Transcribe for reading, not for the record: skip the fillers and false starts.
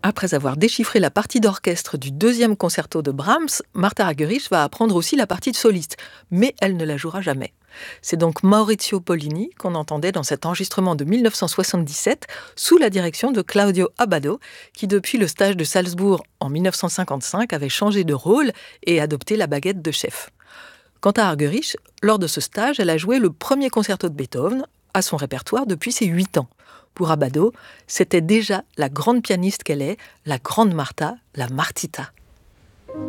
Après avoir déchiffré la partie d'orchestre du deuxième concerto de Brahms, Martha Argerich va apprendre aussi la partie de soliste, mais elle ne la jouera jamais. C'est donc Maurizio Pollini qu'on entendait dans cet enregistrement de 1977 sous la direction de Claudio Abbado, qui depuis le stage de Salzbourg en 1955 avait changé de rôle et adopté la baguette de chef. Quant à Argerich, lors de ce stage, elle a joué le premier concerto de Beethoven à son répertoire depuis ses 8 ans. Pour Abbado, c'était déjà la grande pianiste qu'elle est, la grande Martha, la Martita.